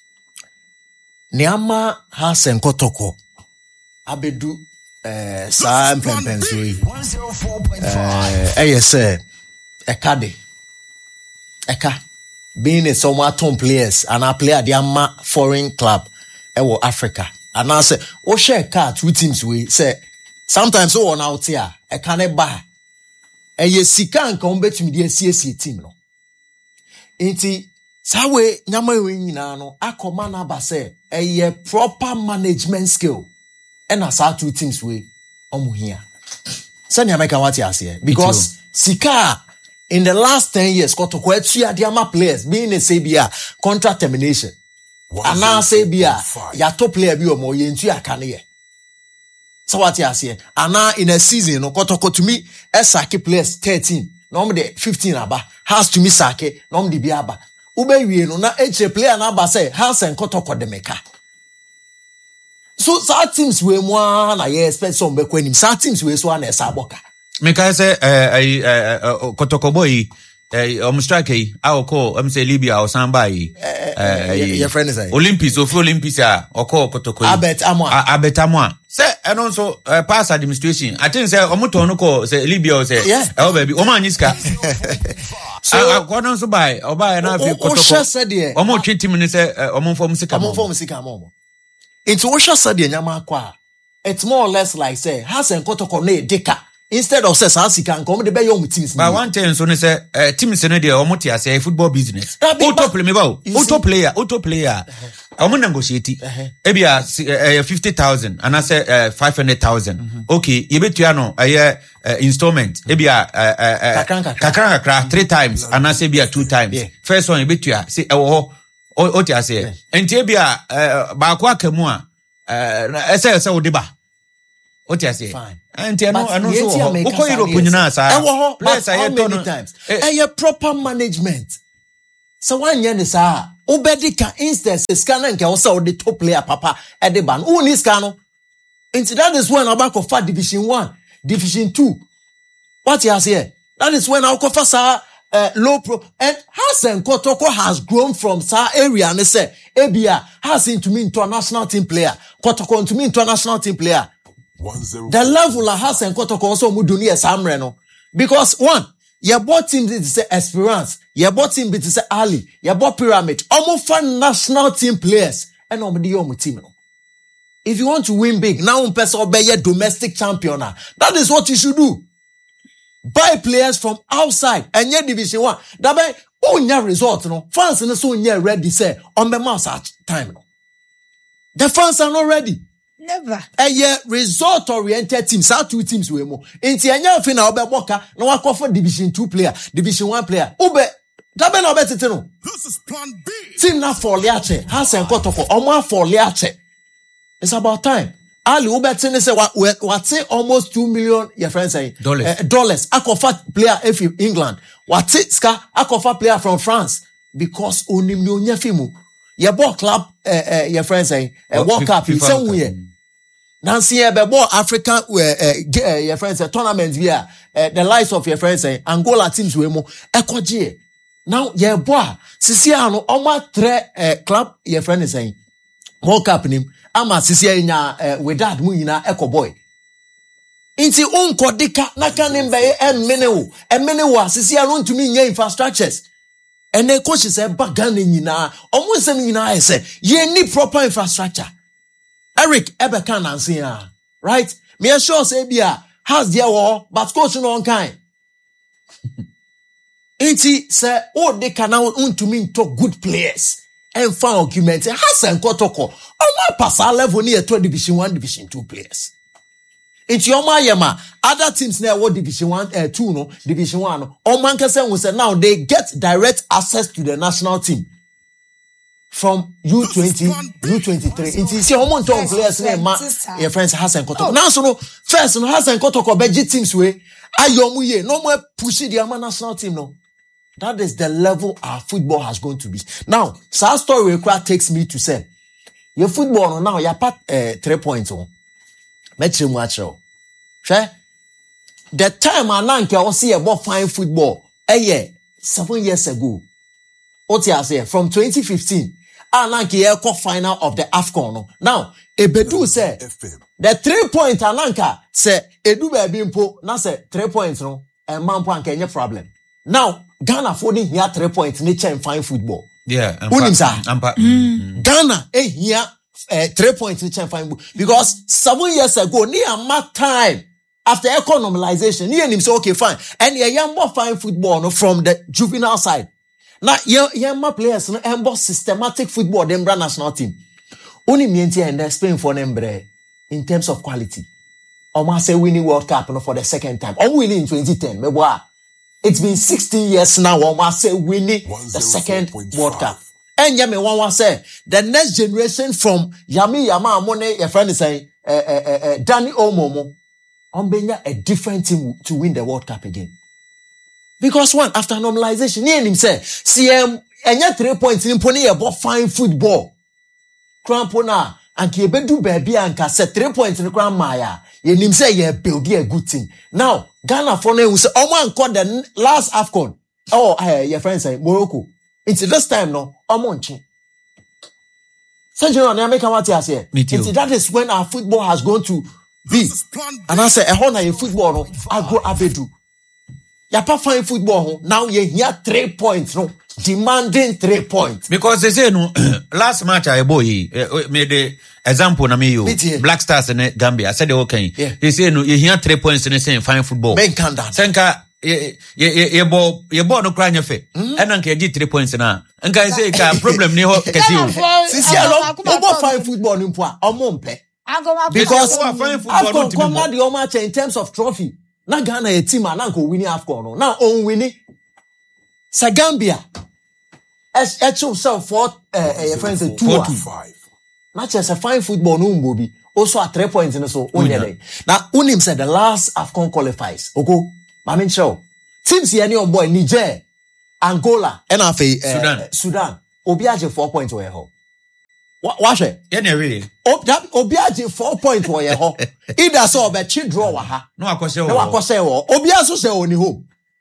niama ha se kotoko abedu eh sa mpempenso yi eh ayese Ekade. Eka. Being a somewhat top players and a player the ama foreign club ewo Africa. And I say, oh share car two teams we say sometimes so on out here. I can't buy. And ye sika come bet me the C S C team no. Inti sawe nyama we nyina no akoma na ba say a proper management skill. And as our two teams we omo here. Send ya make what you say because sika in the last ten years, Kotoko Etua Diama players being a Sabia contract termination. And now Sabia, your top player be or more into your career. So what you say? And now in a season, Kotoko to me, Sake players thirteen, normally fifteen aba, has to me Sake, normally Biaba. Ube we no na H player na say, has and Kotoko de Meka. So, some teams we want, I expect some back when him, some teams we so an Saboka. Meka say eh eh Kotoko boy eh um strike eh I call am say Libya or somebody eh your friend is Olympics of Olympics ah or call Kotoko Abet Amwa Abet Amwa say and also uh, pass administration. I think say omuto no ko say Libya say yeah. oh baby o man yiska. So according to buy or buy na fi kotoko. O said there. Omo treat him ni say omo form sika. Omo form sika mo. Into o said there nyama kwa. It's more or less like say has en kotoko na edeka. Instead of say sika nko de be young teams. But one thing so say uh, teams no dey omo tia say football business. Auto play me ba auto player, auto player. Omo negotiate. Ebia uh, fifty thousand and I say uh, five hundred thousand. Mm-hmm. Okay, you bet you no uh, uh, installment. Ebia uh, uh, kakran kakra three times and I say ebia two times. Yeah. First one you bet you say e wo ho o tia say. Enti ebia uh, ba kwa kamu a uh, say say odiba. O tia say. Fine. And you know, and also, Oko Europe, you but how many times? Eh, a proper management. So one year is ah, Obedika instance scanner and also the top player, Papa at the ban. Who is Cano? And that is when our back of fat division one, division two. What you here? That is when our Kofasa uh, low pro and Hassan Kotoko has grown from Sa area and they say, Ebia has into me international team player, Kotoko to me international team player. The level of Hassan Kotoko also muduni as Amreno. Because one, your bought team to say Esperance, your bought team to say Ali, your bought Pyramid, almost fun national team players, and nobody your team. If you want to win big, now un person obey your domestic champion. That is what you should do. Buy players from outside and your division one. That by own your result, no fans and so near ready say on the mouse at time. No. The fans are not ready. Never. A year result oriented teams, our two teams we more. Inti anya fi na obe boka na wa for division two player, division one player. Ube dabe na obe tete no. This is plan B. Team na for liache, Hassan Kotoko, omo for liache. It's about time. Ali ube tene say what what say almost two million your friends say dollars. Uh, dollars. Akofa player if England. What say ska akofa player from France because onim no nya fimu. Your ball club uh, uh, your friends say uh, World Cup in some way. Nancy Bebo African uh, uh, uh, your friends say tournaments via uh, the likes of your friends say Angola teams we mo ekoje. Now your boy sisi ano oma tre uh, club your friends say World Cup nim ama sisi nya uh, with that mu nyina eko boy. Inti unko dika naka nimbe en menewo en menewo sisi ano ntumi nya infrastructures. And the coach said, Bagani Nina, almost seven Nina, I said, you need proper infrastructure. Eric Ebekan and Sia, right? Me a sure say, Bia has their war, but coach no kind. Ain't he say, oh, they can now to me talk good players and found arguments. Hassan Kotoko, on my pass level near to division one, division two players. It's your Mayama. Other teams now what division one, uh, two, no, division one. No. All Manchester will say now they get direct access to the national team from U twenty, U twenty-three. It's your own top players name, ma. Your friends Hassan Kotoko. Now, so no, first, no Hassan Kotoko, Beji teams way. Ayomuye, no more pushing the Ama national team, no. That is the level our football has going to be. Now, so story require takes me to say, your football now, you're part uh, three points on. Metri muacho. Sure. The time Ananke was see about fine football, a year, seven years ago. What you say from twenty fifteen, Ananke Eko final of the AFCON. Now, Ebedu say the three point Ananka say Edu baby impo na say three points no, and mampo anke any problem. Now, Ghana folding here three points nature in fine football. Yeah, Unimsa. Mm. Ghana eh here. Uh, three points in the fine because seven years ago, near my time after economization, near him say okay, fine, and yeah, young more fine football no, from the juvenile side. Now, yeah, young more players no, and more systematic football than brand national team. Only me and they Spain for them in terms of quality. Almost say winning World Cup no, for the second time. I'm winning in twenty ten. It's been sixteen years now. Almost say winning the second World Cup. And yami one was say the next generation from Yami Yama Amone, your friend is saying, uh, uh, uh, Danny Omomo, on being a different team to win the World Cup again. Because one after normalization, he and him say, C M, and yet three points in pony about fine football. Crampona and Kibedu baby and cassette three points in the Crown Maya. And him say, yeah, build a good thing. Now Ghana for them will say, oh man, called the last AFCON. Oh, uh, your friend say Morocco. It's this time no, Omonchi. Sergio and American what you say. That is when our football has gone to be. And I say, a honor football, no, I go abedu. You pa fine football, now you hear three points, no, demanding three points. Because they say, no, last match I boy made the example, na me you, Black Stars in Gambia. I said, okay, yeah. They say, no, you hear three points and they say, fine football. Ben Kanda. Senka, ye ball, ye ball no crying your face. And Uncle get three points now. And guys say, problem, ni ho, kasi. Since you are fine football, you are a mompe. Because Afcon come out the whole match in terms of trophy. Na Ghana a team and Uncle winning Afcon. Now on winning. Sa Gambia. As actual self for a friend say two five. Not just a fine football no Bobby. Also at three points in the so only day. Now Unim said the last Afcon qualifies. Oko. Mamin show. Teams here your boy Niger, Angola, and uh, Sudan. Sudan. Obiaje four points where ho. Watch it. Yeah, really. Obiaje four points where ho. Either so be chi draw wa ha. No akose no akose wo. Obiaso say oni home.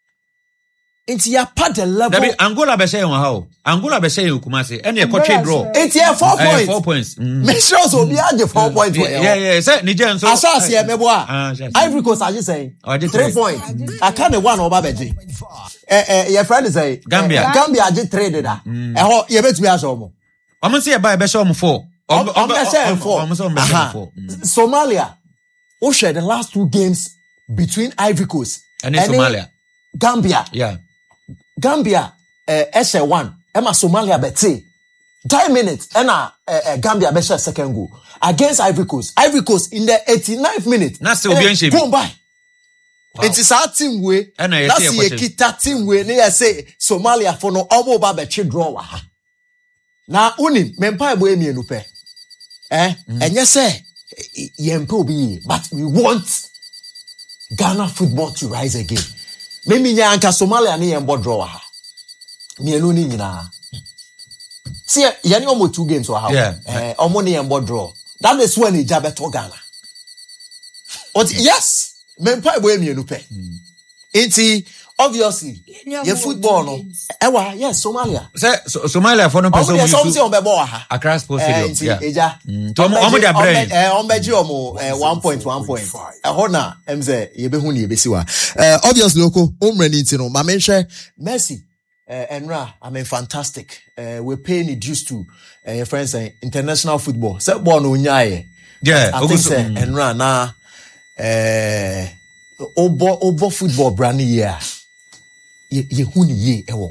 It's your part the level. Dabi Angola be say won ha o. Angola be say Kumasi. And e ko draw. It's your four points. Four points. Make sure so Obiaje four points where ho. Yeah, yeah. Say Niger so. Asase e mebo a. Ivory Coast are you saying? Three points. I can't one over beji. Eh eh your friend say Gambia. Gambia je trade da. Eh ho ye betumi aso mo. Omo say e buy be show mo four. Omo say four. Omo say be four. Somalia. Who shared the last two games between Ivory Coast and Somalia. Gambia. Yeah. Gambia eh S A one. Emma Somalia beti. ten minutes and uh, uh, Gambia be share second goal against Ivory Coast. Ivory Coast in the eighty-ninth minute. Na se obi enche bi. Go by. It is our team way. That's the kita team way. They say Somalia for no omo ba be draw wa ha. Na uni mempa ebo emi enu pe. Eh? Enye say yempe obi, but we want Ghana football to rise again. Maybe nya anka Somalia ni yembo draw wa ha. Mienu ni nyina. See, yani almost two games or how? Yeah. Eh, almost ni yembo draw. That is when he jabe to Ghana. But yes. Men pa boy me nupe. Inti obviously your football no. Ewa yes Somalia. Say so, Somalia for no person you. Some say on be ball ha. Accra Sports Stadium. Yeah. Eja. To omo dia brain. Eh on be ji omo one point one point. Eh hona em say ye be hu ne ye be si wa. Eh obviously loko umre ni nti no ma menhwe Messi eh Enra I mean fantastic. Eh we pay ni dues to eh your friends eh, international football. Say ball no nyae. Yeah, I think say Enra na eh obo obo football brand here ye ye hu ni ye ewo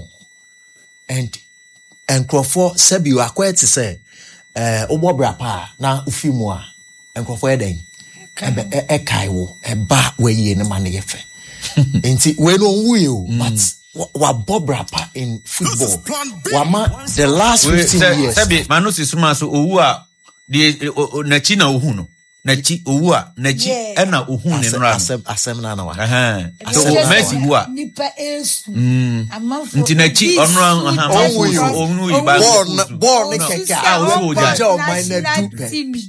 and and Crawford sabi you akwa ti say eh obo bra pa na ufimu a and Crawford eden e e kai wo e ba we ye ne ma ne yefe enti we no wu you but wa bobra pa in football wa ma the last fifteen years sabi manusi suma so owu a de na chi na ohu no Nachi uwa nachi ena uhun ne nra asem asem na na wa eh so Messi uwa nipa esu amafo nti nachi onra aha amafo onu iba born born keke ah wo ja jo my na dupe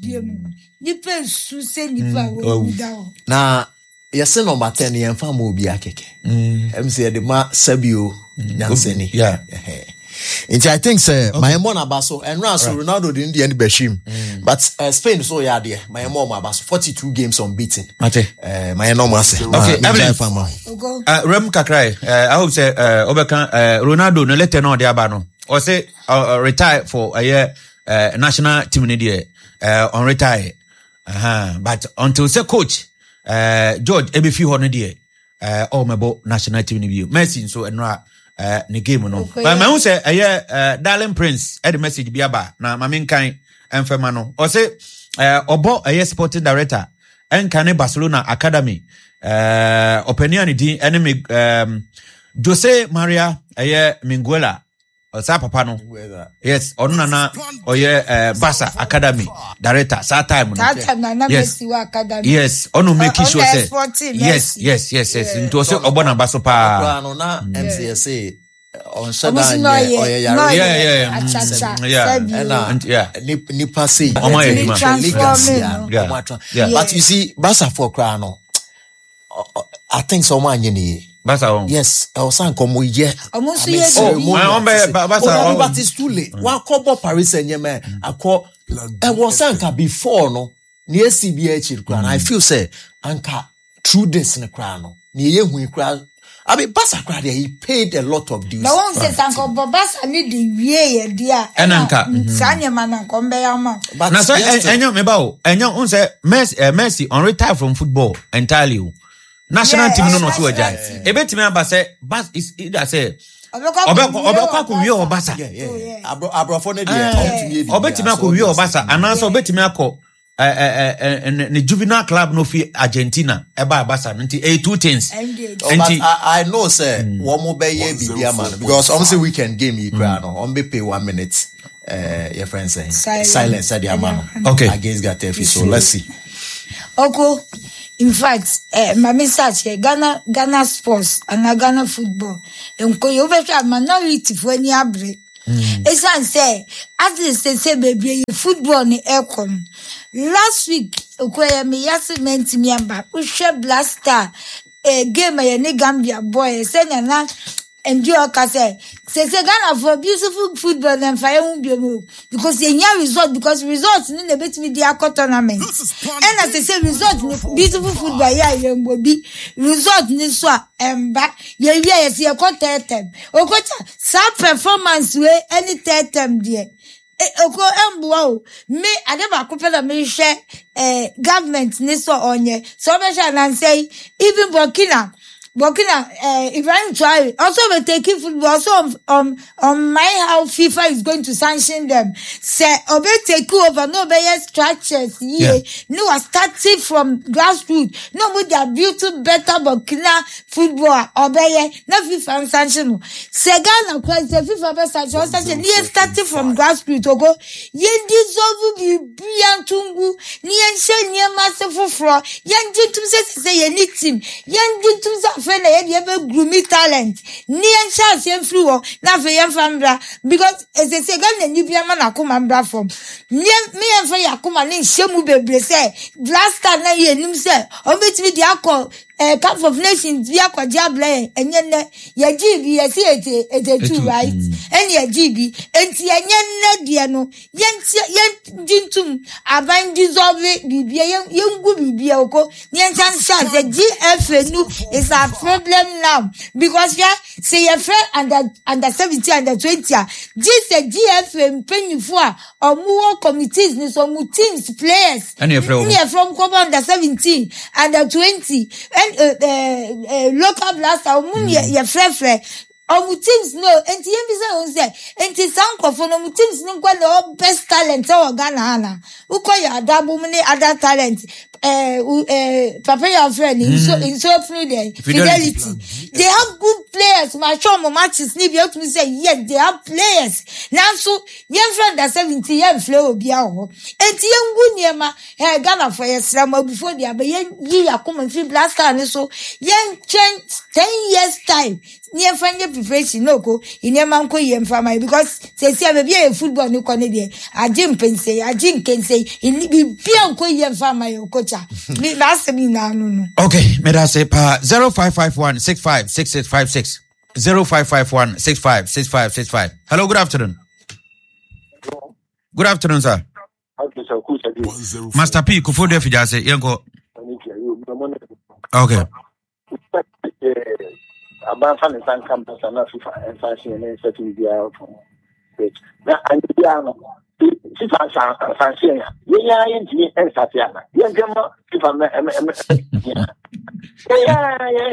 nipa esu se nipa wo dawo na yesi number ten yen fa mo bi akeke em say de ma sabio nyanseni yeah Inti I think say my mom abaso and Ronaldo Ronaldo didn't the end Bashim but uh, Spain so yeah there my mom abaso forty-two games unbeaten mate uh, my normal say okay Evelyn uh, Rem Kakrai uh, I hope say uh, Obeka uh, Ronaldo no letter no dey aba no or say uh, uh, retire for a year uh, national team in there uh, on retire uh-huh. But until say coach uh, George Ebefi ho no there uh, all mebo national team in view Messi so enra Uh, ne game no okay. But me hu say eh uh, Darling Prince e the message bi aba na ma men kan enfema no o say uh, obo eh sporting director enka ne Barcelona Academy uh, opinion din enemy um, Jose Maria eh Minguela o sa papa no yes onu na na oye uh, Barca Academy director sa time no that time na yes. Messi wa Academy yes onu make uh, sure say yes, yes yes yes yes into say obo na baso pa no na M C S A on Shadan oye yeah yeah yeah yeah yeah nipa say omo ye but you see Barca for cry no I think so man ye Basa on. Yes, I was saying come we yeah. Almost ye. Oh, Basa. But it's too late. Wa kobo Paris Saint-Germain. Akọ I was saying before no. Near C B H and I feel say anka through this in crown no. Near we crowd. I mean Basa crowd he paid a lot of dues. No one says Uncle Basa need the year dear. And anka Sanya man come be ama. But na so enyo meba enyo un say Messi Messi on retire from football entirely. National team no no so agya. E betimi aba say Bas is either say Obeko obeko ko wi o Basa. Yeah yeah. Abro abrofo ne dey. Obetimi akọ wi o Basa ananso obetimi akọ eh eh the juvenile club no fi Argentina e ba Basa nti eh two things. Oh, but I, I know say one more be ye bibia man because obviously weekend game you cry no on be pay one minute uh your friend say silence at the man okay against Gatafe, so let's see. Okay, in fact eh my message here Ghana Ghana sports and Ghana football enko you be sure minority for any abre. Esan say as they say baby football ni ekon last week okoye me yasement me amba uhwe blaster eh game ya ni Gambia boy say na endure ka say say Ghana for beautiful football and fire won be because they nya result because results ni na betimi dia tournament and as they say result beautiful football ya yembo bi result ni so emba ye wi ya se quarter time okocha sa performance we any third time there oko embo o me adeba kopela me hwe eh government ni so onye so be sha nan say even Burkina Burkina, uh, Ibrahim Traore also will take football also on, on, on my how FIFA is going to sanction them. Say, obe take over, no be structures, yeah. No, starting from grassroots. No, but they are built better Burkina football, obe no FIFA sanction. Say, Ghana, because the FIFA best sanction, sanction, yeah, starting from grassroots, ogo, yen dissolve the Bian Tungu, yen say, yen master for fraud, yen jintum say, yen team, yen jintum friend e dey be gloomy talent ni en chance en free wo na fe en famra because as they say Ghana ni bia ma na akoma mbra from me me en fe yakoma ni nhemu bebre say blaster na ye nim say o betimi di akọ eh Cup of Nations bi akọ diable enye ne ye G B ye see it it too right and ye G B enti enye ne de no ye ye jintum aban dissolve bibia ye ngu bibia oko ni en chance the G F nu is a problem now because yeah say your friend under under seventeen under twenty this a G F penifo a omuwo committees ni so mu teams players and from from come under seventeen under twenty and uh, uh, uh, local blaster omu ye frefre omu teams no enti ye bi say on say enti sanko for no teams ni kwa the best talent o Ghana ana ukoya adabu ni other talent eh eh papa your friend in so in so Fidelity. Fidelity they have good players my show mo matches ni be to say yes they have players now so your friend that seventy year flow obi aho enti yengu niema eh Ghana for yesra ma before they be yi yakoma fi blaster ni so yen change ten years time near find preparation no go in your man ko yem fama because say say be a football no ko ne dey ajim pense ajim kense in be bia ko yem fama yo kocha me that's me na no no okay me da say pa zero five five one six five six six five six zero five five one six five six five six five. Hello, good afternoon. Good afternoon, sir. Master P Kufo de Fijase yenko. Okay. About fan and campus and FIFA and fashion and setting the out from which now and the piano. FIFA Sansia, yeah, and Satiana. Yeah, Gemma, if I'm yeah, yeah,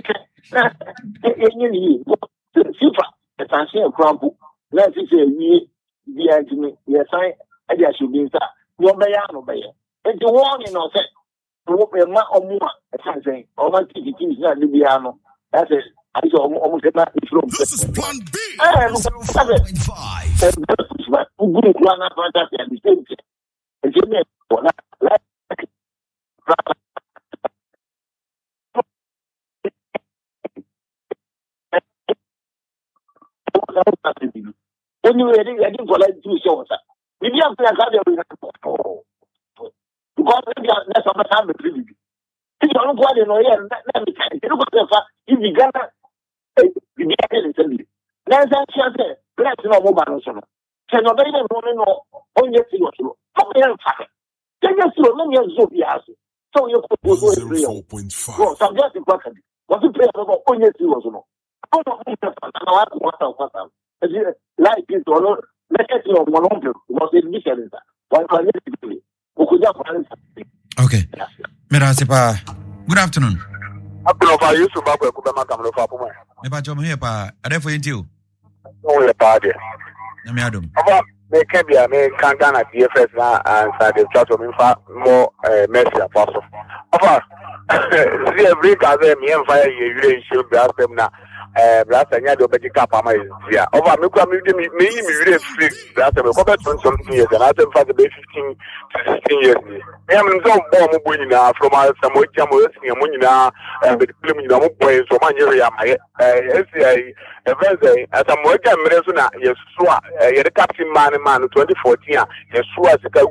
yeah, FIFA, the Sansia crumble. Let's say, we, the engineer, yes, I, I guess you mean that. No, Bayano Bay. And the warning or set, ma or more, as I say, or one T V is not Libiano. That's it. I saw almost get that from. This is Plan B. I am seven five. And good run up on that and the same thing. And you may for that. When you were ready, I didn't go like two shows. If you have to have because that's how much time to do. If you don't go in or let me tell you, look at the fact if you got bibi ake ne sɛ bi na nsa kyia sɛ bless na ɔmo ba no so no sɛ no bɛyɛ no no ɔnyɛ si wɔ so no ɔmo yɛ mfa sɛ nyɛ si wɔ no nyɛ zo bi ase sɛ ɔyɛ kɔkɔɔ so ɛfiri yɛ wɔ subject kwaka bi wɔsi prayer no ɔnyɛ si wɔ so no ɔmo ɔmo yɛ fa na wa kwata kwata ɛdi like it ɔno lɛkɛti ɔmo no ɔmo wɔsi ebi sɛ ne nsa wɔn fa ne bi okuja kwa ne nsa. Okay. Merasipa. Good afternoon. Abdul Fa Yusuf Babu Ekubema Kamlo Fa Puma. Me ba chom here pa. Ade for you. No we pa de. Na me adom. Aba me kebia me kan Ghana D F S na answer the chat me fa more mercy apostle. Aba see every kaze me en fire ye yure nshi bra sem na eh bra sanya de obedi cap ama ya. Aba me kwa me me me me yure free bra sem ko be twenty something years and I say fa the fifteen to sixteen years. Me am nzo bo mo bo nyina from some otia mo yesi mo nyina eh be film nyina mo boy so ma nyere ya ma eh esi ai eveze asa mo otia mre so na yesu a ye the captain man man twenty fourteen a yesu a sika